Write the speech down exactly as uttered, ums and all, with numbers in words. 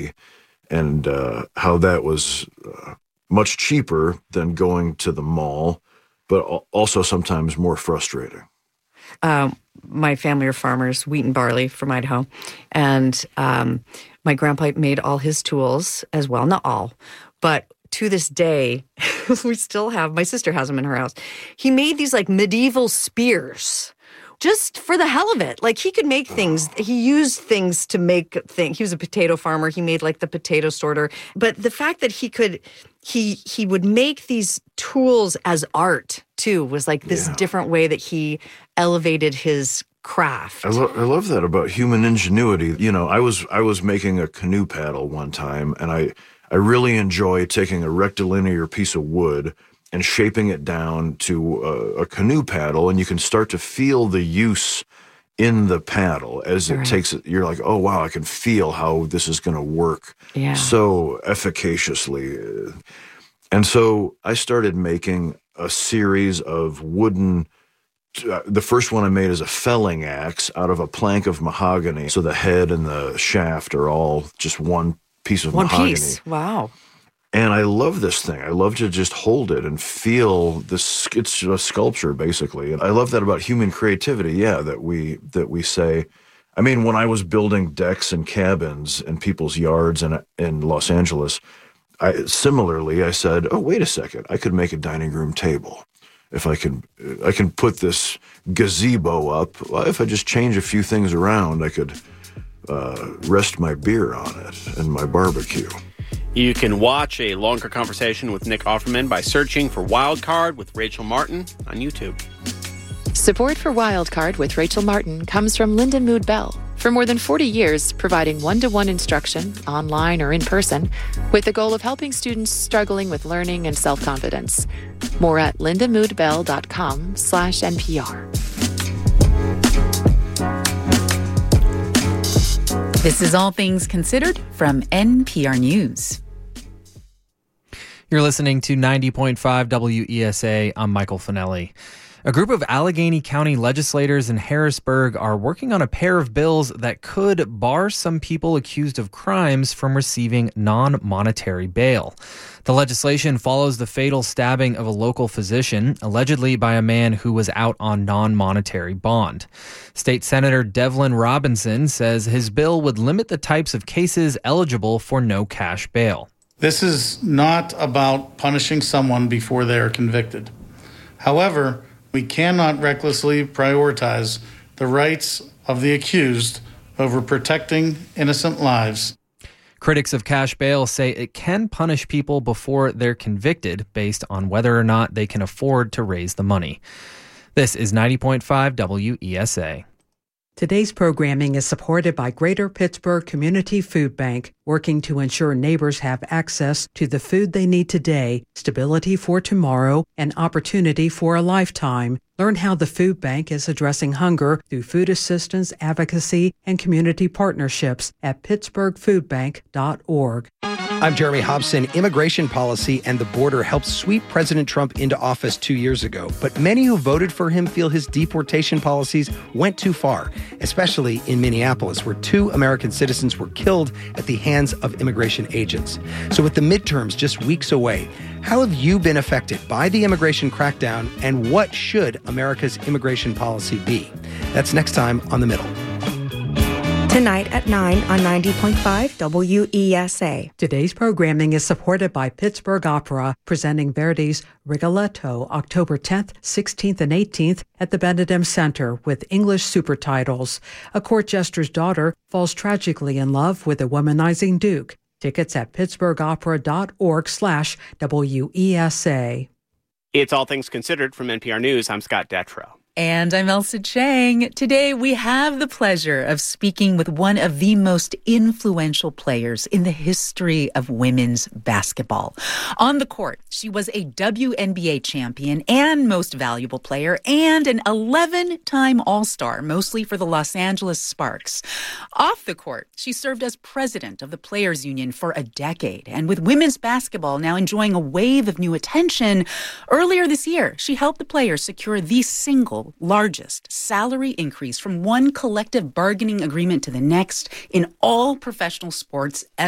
me, and uh, how that was uh, much cheaper than going to the mall, but also sometimes more frustrating. Um, my family are farmers, wheat and barley from Idaho. And um, my grandpa made all his tools as well. Not all, but to this day, we still have, my sister has them in her house. He made these like medieval spears just for the hell of it. Like he could make things. He used things to make things. He was a potato farmer. He made like the potato sorter. But the fact that he could, he he would make these tools as art too was like this yeah. different way that he elevated his craft. I, lo- I love that about human ingenuity. You know, I was I was making a canoe paddle one time, and I I really enjoy taking a rectilinear piece of wood and shaping it down to a, a canoe paddle, and you can start to feel the use in the paddle as it right. takes it. You're like, oh, wow, I can feel how this is going to work yeah. so efficaciously. And so I started making a series of wooden, uh, the first one I made is a felling axe out of a plank of mahogany. So the head and the shaft are all just one piece of one mahogany. Piece. Wow. And I love this thing. I love to just hold it and feel this. It's a sculpture, basically. And I love that about human creativity. Yeah, that we that we say. I mean, when I was building decks and cabins in people's yards in in Los Angeles, I similarly I said, "Oh, wait a second! I could make a dining room table. If I can, I can put this gazebo up. Well, if I just change a few things around, I could uh, rest my beer on it and my barbecue." You can watch a longer conversation with Nick Offerman by searching for Wildcard with Rachel Martin on YouTube. Support for Wildcard with Rachel Martin comes from Linda Mood Bell. For more than forty years, providing one-to-one instruction, online or in person, with the goal of helping students struggling with learning and self-confidence. More at lindamoodbell.com slash NPR. This is All Things Considered from N P R News. You're listening to ninety point five W E S A. I'm Michael Finelli. A group of Allegheny County legislators in Harrisburg are working on a pair of bills that could bar some people accused of crimes from receiving non-monetary bail. The legislation follows the fatal stabbing of a local physician, allegedly by a man who was out on non-monetary bond. State Senator Devlin Robinson says his bill would limit the types of cases eligible for no cash bail. This is not about punishing someone before they are convicted. However, we cannot recklessly prioritize the rights of the accused over protecting innocent lives. Critics of cash bail say it can punish people before they're convicted based on whether or not they can afford to raise the money. This is ninety point five W E S A. Today's programming is supported by Greater Pittsburgh Community Food Bank, working to ensure neighbors have access to the food they need today, stability for tomorrow, and opportunity for a lifetime. Learn how the food bank is addressing hunger through food assistance, advocacy, and community partnerships at pittsburgh food bank dot org. I'm Jeremy Hobson. Immigration policy and the border helped sweep President Trump into office two years ago. But many who voted for him feel his deportation policies went too far, especially in Minneapolis, where two American citizens were killed at the hands of immigration agents. So with the midterms just weeks away, how have you been affected by the immigration crackdown, and what should America's immigration policy be? That's next time on The Middle. Tonight at nine on ninety point five W E S A. Today's programming is supported by Pittsburgh Opera, presenting Verdi's Rigoletto October tenth, sixteenth, and eighteenth at the Benedum Center with English super titles. A court jester's daughter falls tragically in love with a womanizing duke. Tickets at pittsburgh opera dot org slash W E S A. It's All Things Considered from N P R News. I'm Scott Detrow. And I'm Elsa Chang. Today, we have the pleasure of speaking with one of the most influential players in the history of women's basketball. On the court, she was a W N B A champion and most valuable player and an eleven-time All-Star, mostly for the Los Angeles Sparks. Off the court, she served as president of the Players Union for a decade. And with women's basketball now enjoying a wave of new attention, earlier this year, she helped the players secure the single largest salary increase from one collective bargaining agreement to the next in all professional sports ever.